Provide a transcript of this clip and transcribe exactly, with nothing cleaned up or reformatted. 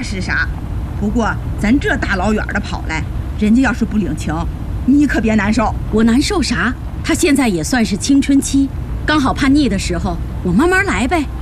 是啥。不过咱这大老远的跑来，人家要是不领情，你可别难受。 我难受啥？他现在也算是青春期，刚好叛逆的时候，我慢慢来呗。